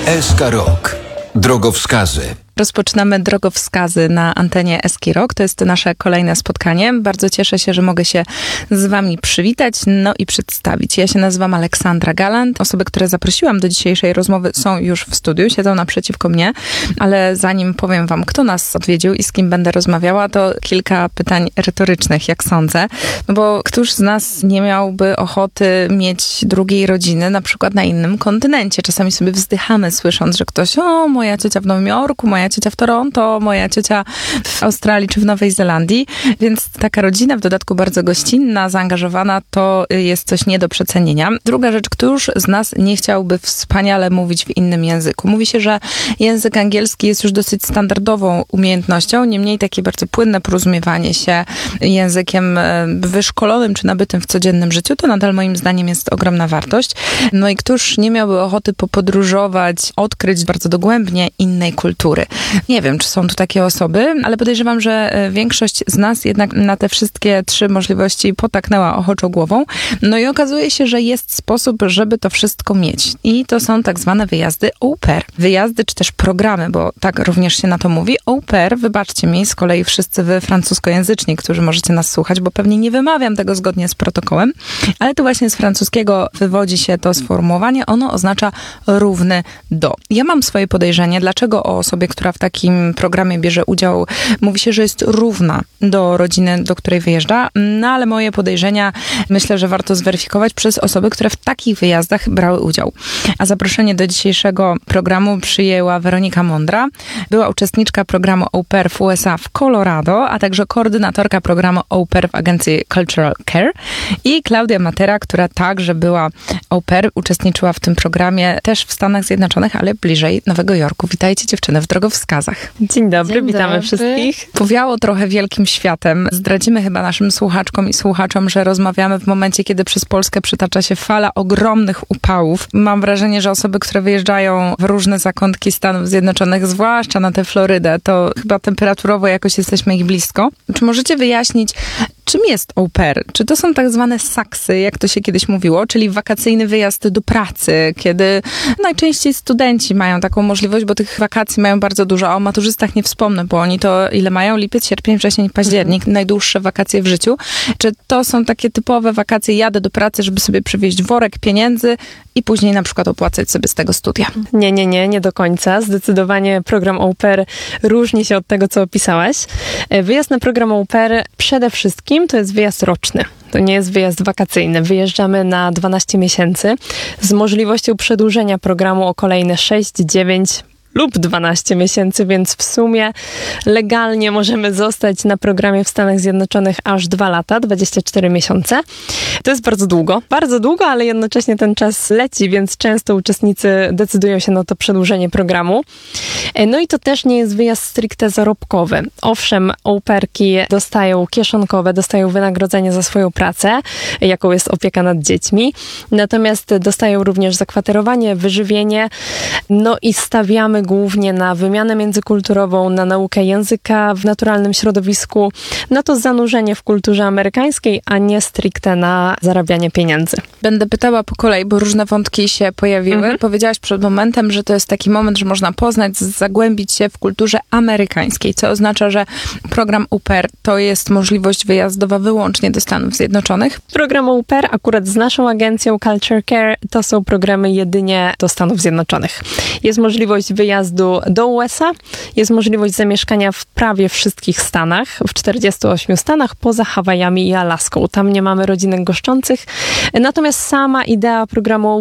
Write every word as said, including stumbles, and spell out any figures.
S K Rock. Drogowskazy. Rozpoczynamy drogowskazy na antenie S K Rock. To jest nasze kolejne spotkanie. Bardzo cieszę się, że mogę się z wami przywitać, no i przedstawić. Ja się nazywam Aleksandra Galant. Osoby, które zaprosiłam do dzisiejszej rozmowy, są już w studiu, siedzą naprzeciwko mnie, ale zanim powiem wam, kto nas odwiedził i z kim będę rozmawiała, to kilka pytań retorycznych, jak sądzę. No bo któż z nas nie miałby ochoty mieć drugiej rodziny, na przykład na innym kontynencie? Czasami sobie wzdychamy, słysząc, że ktoś, o, moja ciocia w Nowym Jorku, moja ciocia w Toronto, moja ciocia w Australii czy w Nowej Zelandii, więc taka rodzina, w dodatku bardzo gościnna, zaangażowana, to jest coś nie do przecenienia. Druga rzecz, któż z nas nie chciałby wspaniale mówić w innym języku? Mówi się, że język angielski jest już dosyć standardową umiejętnością, niemniej takie bardzo płynne porozumiewanie się językiem wyszkolonym czy nabytym w codziennym życiu, to nadal moim zdaniem jest ogromna wartość. No i któż nie miałby ochoty popodróżować, odkryć bardzo dogłębnie innej kultury? Nie wiem, czy są tu takie osoby, ale podejrzewam, że większość z nas jednak na te wszystkie trzy możliwości potaknęła ochoczo głową. No i okazuje się, że jest sposób, żeby to wszystko mieć. I to są tak zwane wyjazdy au pair. Wyjazdy, czy też programy, bo tak również się na to mówi. Au pair, wybaczcie mi, z kolei wszyscy wy francuskojęzyczni, którzy możecie nas słuchać, bo pewnie nie wymawiam tego zgodnie z protokołem, ale tu właśnie z francuskiego wywodzi się to sformułowanie. Ono oznacza równy do. Ja mam swoje podejrzenie, dlaczego o osobie, która w takim programie bierze udział, mówi się, że jest równa do rodziny, do której wyjeżdża, no ale moje podejrzenia myślę, że warto zweryfikować przez osoby, które w takich wyjazdach brały udział. A zaproszenie do dzisiejszego programu przyjęła Weronika Mądra, była uczestniczka programu Au Pair w U S A w Colorado, a także koordynatorka programu Au Pair w agencji Cultural Care i Klaudia Matera, która także była Au Pair, uczestniczyła w tym programie też w Stanach Zjednoczonych, ale bliżej Nowego Jorku. Witajcie dziewczyny w drogowskazach. Dzień dobry, Dzień witamy dobry. wszystkich. Powiało trochę wielkim światem. Zdradzimy chyba naszym słuchaczkom i słuchaczom, że rozmawiamy w momencie, kiedy przez Polskę przytacza się fala ogromnych upałów. Mam wrażenie, że osoby, które wyjeżdżają w różne zakątki Stanów Zjednoczonych, zwłaszcza na tę Florydę, to chyba temperaturowo jakoś jesteśmy ich blisko. Czy możecie wyjaśnić, czym jest au pair? Czy to są tak zwane saksy, jak to się kiedyś mówiło, czyli wakacyjny wyjazd do pracy, kiedy najczęściej studenci mają taką możliwość, bo tych wakacji mają bardzo dużo, a o maturzystach nie wspomnę, bo oni to ile mają? Lipiec, sierpień, wrzesień, październik, mhm. najdłuższe wakacje w życiu. Czy to są takie typowe wakacje, jadę do pracy, żeby sobie przywieźć worek pieniędzy i później na przykład opłacać sobie z tego studia? Nie, nie, nie, nie do końca. Zdecydowanie program au pair różni się od tego, co opisałaś. Wyjazd na program au pair przede wszystkim to jest wyjazd roczny. To nie jest wyjazd wakacyjny. Wyjeżdżamy na dwanaście miesięcy z możliwością przedłużenia programu o kolejne sześć, dziewięć lub dwanaście miesięcy, więc w sumie legalnie możemy zostać na programie w Stanach Zjednoczonych aż dwa lata, dwadzieścia cztery miesiące. To jest bardzo długo. Bardzo długo, ale jednocześnie ten czas leci, więc często uczestnicy decydują się na to przedłużenie programu. No i to też nie jest wyjazd stricte zarobkowy. Owszem, au pairki dostają kieszonkowe, dostają wynagrodzenie za swoją pracę, jaką jest opieka nad dziećmi. Natomiast dostają również zakwaterowanie, wyżywienie, no i stawiamy głównie na wymianę międzykulturową, na naukę języka w naturalnym środowisku, na to zanurzenie w kulturze amerykańskiej, a nie stricte na zarabianie pieniędzy. Będę pytała po kolei, bo różne wątki się pojawiły. Mhm. Powiedziałaś przed momentem, że to jest taki moment, że można poznać, zagłębić się w kulturze amerykańskiej, co oznacza, że program au pair to jest możliwość wyjazdowa wyłącznie do Stanów Zjednoczonych. Program au pair akurat z naszą agencją Culture Care to są programy jedynie do Stanów Zjednoczonych. Jest możliwość wyjazdu do U S A, jest możliwość zamieszkania w prawie wszystkich stanach, w czterdziestu ośmiu stanach, poza Hawajami i Alaską. Tam nie mamy rodzinek goszczących. Natomiast sama idea programu